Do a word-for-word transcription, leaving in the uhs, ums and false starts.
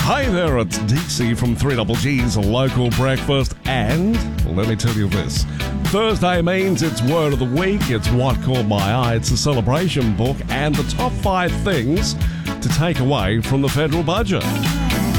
Hi there, it's D C from three G's Local Breakfast, and let me tell you this. Thursday means it's Word of the Week, it's What Caught My Eye, it's a celebration book, and the top five things to take away from the federal budget.